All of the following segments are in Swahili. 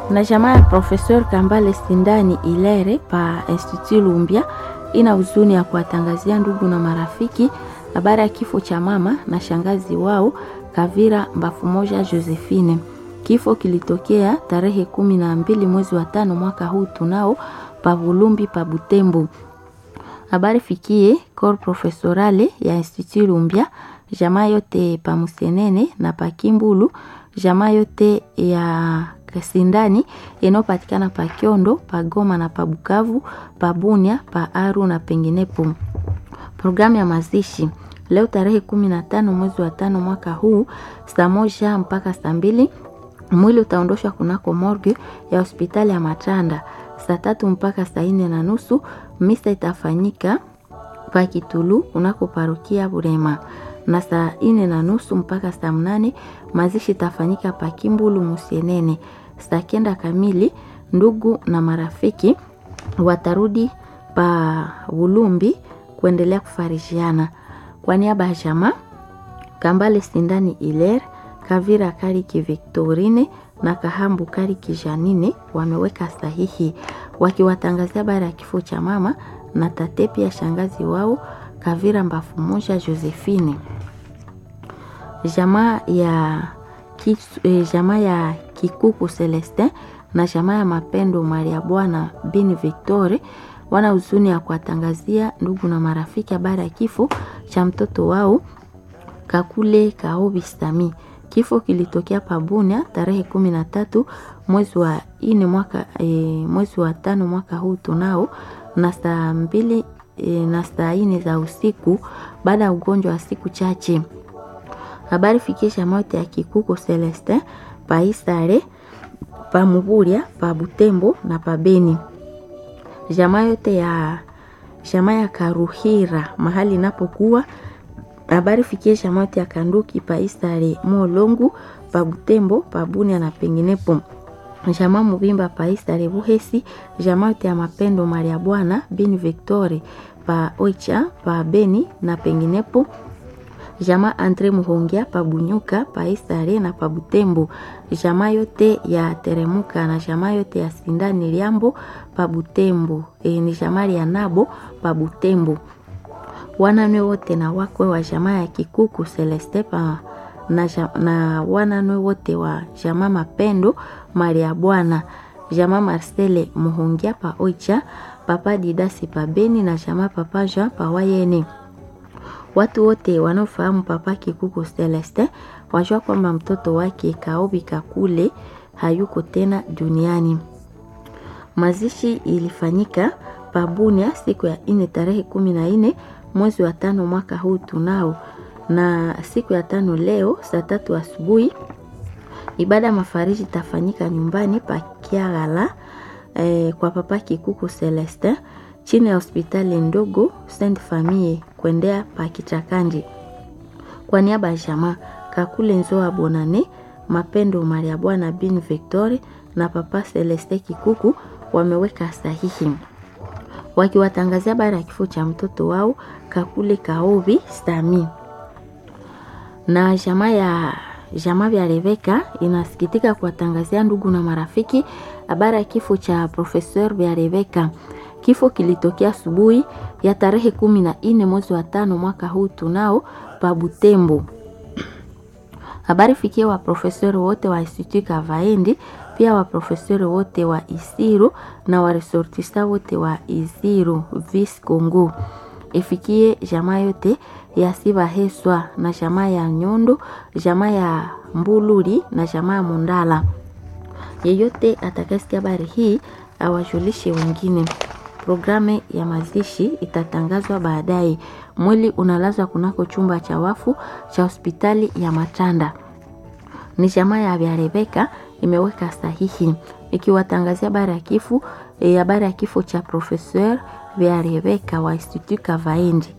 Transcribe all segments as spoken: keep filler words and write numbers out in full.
Na jamaa ya Professeur Kambale Sindani Ilere pa Institut Lumbia ina huzuni ya kuwatangazia ndugu na marafiki habari ya kifo cha mama na shangazi wao Kavira Mbafumoja Josephine. Kifo kilitokea tarehe kumi na mbili mwezi wa tano mwaka huu tunao pa Bulumbi pa Butembo. Habari fikie Corps Professorale ya Institut Lumbia, jamaa yote pa Musenene na pa Kimbulu, jamaa yote ya Kasindani inopatikana pa Kiondo, pa Goma na pa Bukavu, pa Bunia, pa Aru na penginepo. Programu ya mazishi leo tarehe kumi na tano mwezi wa tano mwaka huu saa moja mpaka saa mbili. Mwili utaondoshwa kunako morgue ya hospitali ya Matanda saa tatu mpaka saa nne na nusu. Misa itafanyika pa Kitulu kunako parokia Burema na saa nne na nusu mpaka saa mnane. Mazishi itafanyika pa Kimbulu Musienene saa kenda kamili. Ndugu na marafiki watarudi pa Bulumbi kuendelea kufarijiana. Kwa niaba ya jamaa Kambale Sindani Iler, Kavira Kariki Victorine na Kahambu Kariki Janine wameweka sahihi wakiwatangazia habari ya kifo cha mama na tate pia shangazi wao Kavira Mbafumoja Josephine. Jamaa ya Kisu, eh, jamaa ya Kikuku Celestin na jamaa ya Mapendo Maria Bwana Bin Victor wana huzuni ya kuwatangazia ndugu na marafiki habari ya kifo cha mtoto wao Kakule Kaobi Stami. Kifo kilitokea Pabunia tarehe kumi na tatu mwezi wa nne mwaka e, mwezi wa tano mwaka huu tunao na saa mbili e, na saa nne za usiku baada ya ugonjwa wa siku chache. Habari fikisha mauti ya Kikuko Celestin pa Isare, pa Muburia, pa Butembo na pa Beni. Jamaa yote ya jamaa ya Karuhira mahali inapokuwa. Habari fikisha mauti ya Kanduki pa Isare, Molongu, pa Butembo, pa Bunia na penginepo. Jamaa Mubimba pa Isare Buhesi, jamaa yote ya Mapendo Maria Bwana Bin Victor pa Oicha, pa Beni na penginepo. Jamaa Andre Muhongia pa Bunyuka, pa Isare na pa Butembo. Jamaa yote ya Teremuka na jamaa yote ya Sindani Liambo pa Butembo. E, ni jamaa ya Nabo pa Butembo. Wananwe wote na wakwe wa jamaa ya Kikuku Celeste pa na, na wananwe wote wa jamaa Mapendo Maria Bwana, jamaa Marcele Muhongia pa Oicha, papa Didasi pa Beni na jamaa papa Jean pa Wayene. Watu wote wanaofahamu papa Kikuku Celeste wajua kwamba mtoto wake Kaobi Kakule hayuko tena duniani. Mazishi ilifanyika Pabunia siku ya nne tarehe kumi na nne mwezi wa tano mwaka huu tunao, na siku ya tano leo saa tatu asubuhi ibada mafariji itafanyika nyumbani pa Kiagala eh, kwa papa Kikuku Celeste chini ya hospitali ndogo Saint Famille kuendea pa Kichakandi. Kwa niaba ya jamaa Kakule Nzoa Bonane, Mapendo Maria Bwana Bin Victor na papa Celeste Kikuku wameweka sahihi wakiwatangazia habari ya kifo cha mtoto wao Kakule Kaobi Stami. Na jamaa ya jamaa ya Rebeka inasikitika kuwatangazia ndugu na marafiki habari ya kifo cha Professeur ya Rebeka. Kifo kilitokea asubuhi ya tarehe kumi na nne mwezi wa tano mwaka huu tunao pa Butembo. Habari fikia wa profesori wote wa Institut Kavaendi, pia wa profesori wote wa Isiru na wa resortista wote wa Isiru Vis Congo. Ifikie jamaa yote ya Siba Heswa na jamaa ya Nyondo, jamaa ya Mbuluri na jamaa ya Mundala. Yeyote atakayesikia habari hii awajulishe wengine. Programu ya mazishi itatangazwa baadaye. Mwili unalazwa kunako chumba cha wafu cha hospitali ya Matanda. Ni jamaa ya Bia Rebeka imeweka sahihi ikiwatangazia habari ya kifo e, habari ya kifo cha Professeur Bia Rebeka wa Institut Kavaendi.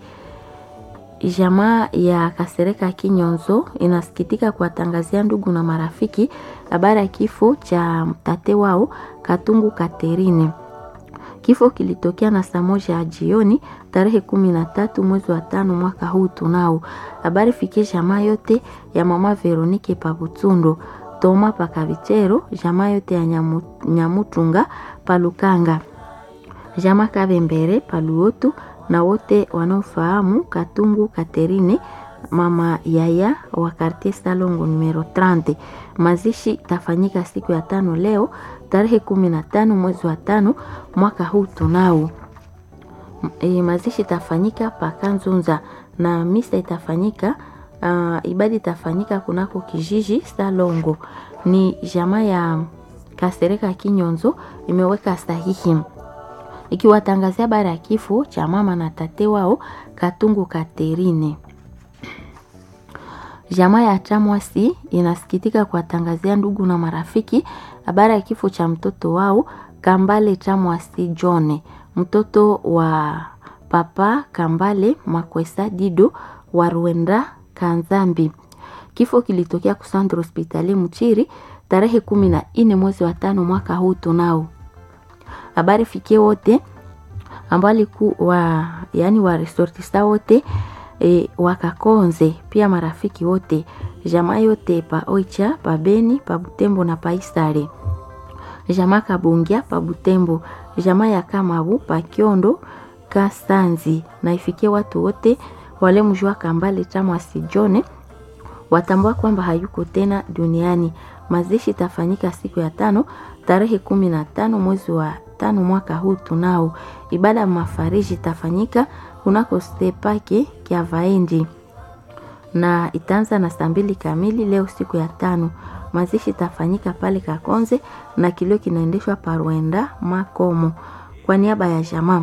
Jamaa ya Kasereka Kinyonzo inasikitika kuwatangazia ndugu na marafiki habari ya kifo cha mtate wao Katungu Katerine. Kifo kilitokea na saa moja ya jioni tarehe kumi na tatu mwezi wa tano mwaka huu tunao. Habari fikie jamaa yote ya mama Veronike Pabutundo, Toma Pakavichero, jamaa yote ya nyamu, Nyamutunga Palukanga, jamaa Kabembere Paluotu na wote wanaofahamu Katungu Katerine mama yaya wa quartier Salongo numero thelathini. Mazishi tafanyika siku ya tano leo tarehe kumi na tano mwezi wa tano mwaka huu tunao. E, mazishi tafanyika Pakanzunza na misa itafanyika uh, ibadi itafanyika kunako kijiji Salongo. Ni jamaa ya Kasereka Kinyonzo imeweka sahihi ikiwatangazia habari ya kifo cha mama na tate wao Katungu Katerine. Jamaa ya Chamwasi inasikitika kuwatangazia ndugu na marafiki habari ya kifo cha mtoto wao Kambale Chamwasi John, mtoto wa papa Kambale Makwesa Dido wa Rwenda Kanzambi. Kifo kilitokea kusandro hospitali Mchiri tarehe kumi na nne mwezi wa tano mwaka huu tunao. Habari fikie wote ambao walikuwa yani wa resortista wote e, wakakonze pia marafiki wote jamaa yote pa Oicha pa Beni pa Butembo na pa Isare, jamaa Kabungia pa Butembo, jamaa ya Kamabu pa Kiondo Kasanzi, na ifikie watu wote wale mjua Kambale Chamwasi John watambua kwamba hayuko tena duniani. Mazishi tafanyika siku ya tano tarehe kumi na tano mwezi wa tano mwaka huu tunao. Ibada ya mafariji tafanyika kunako stepake kia Vaendi na itaanza na saa mbili kamili leo siku ya tano. Mazishi tafanyika pale Kakonze na kilio kinaendeshwa Parwenda Makomo. Kwa niaba ya jamaa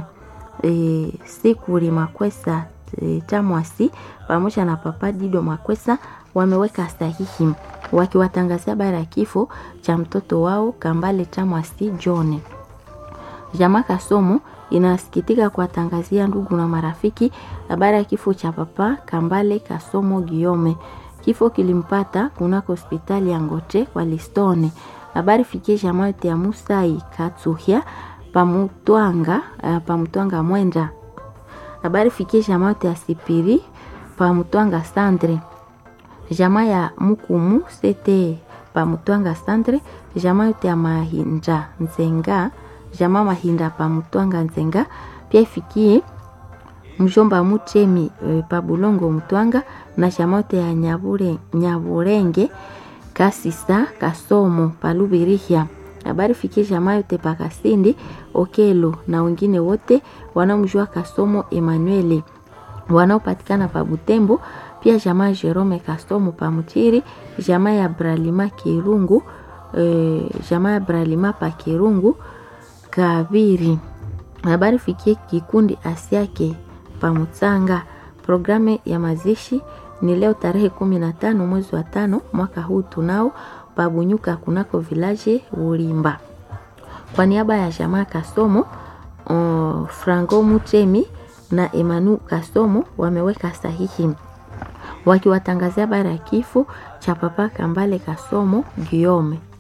e, Sikuri Makwesa e, Chamwasi pamoja na papa Dido Makwesa wameweka sahihi wakiwatangazia habari ya kifo cha mtoto wao Kambale Chamwasi John. Jamaa Kasomo inasikitika kuwatangazia ndugu na marafiki habari ya kifo cha papa Kambale Kasomo Giome. Kifo kilimpata kunako hospitali ya Ngote kwa Listone. Habari fikie jamaa yote ya Musai Katsuhia Pamutwanga uh, Pamutwanga Mwenda. Habari fikie jamaa yote ya Sipiri Pamutwanga Sandre, jamaa ya Mukumu Sete Pamutwanga Sandre, jamaa yote ya Mahinda Nzenga, jamaa Mahinda Pamutwanga Nzenga. Pia ifikie mjomba Mutemi e, Pabulongo Mutwanga na jamaa yote ya Nyabure Nyaburenge Kasisa Kasomo Palubirihia. Habari fikie jamaa yote Pakasindi Okelo na wengine wote wanaomjua Kasomo Emmanuel wanaopatikana pa Butembo. Pia jamaa Jerome Kasomo pa Mutiri, jamaa ya Bralima Kirungu e, jamaa ya Bralima pa Kirungu Kabiri. Habari fikie kikundi Asiake pa Mutsanga. Programu ya mazishi ni leo tarehe kumi na tano mwezi wa tano mwaka huu tunao Pabunyuka kunako village Ulimba. Kwa niaba ya jamaa Kasomo uh, Franco Mutemi na Emanu Kasomo wameweka sahihi wakiwatangazia habari ya kifo cha papa Kambale Kasomo Giome.